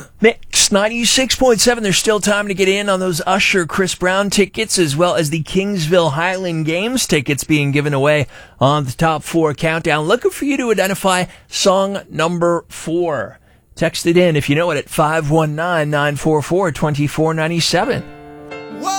Mix 96.7. There's still time to get in on those Usher Chris Brown tickets, as well as the Kingsville Highland Games tickets being given away on the Top 4 Countdown. Looking for you to identify song number 4. Text it in if you know it at 519-944-2497.